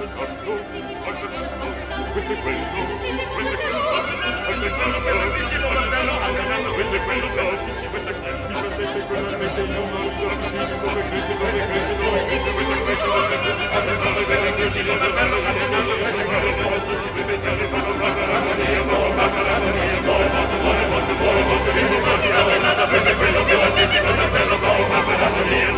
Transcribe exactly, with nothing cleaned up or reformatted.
altrettanto, altrettanto, questo è quello, questo è quello, altrettanto, questo è quello, altrettanto, questo è quello, questo è quello, questo è quello,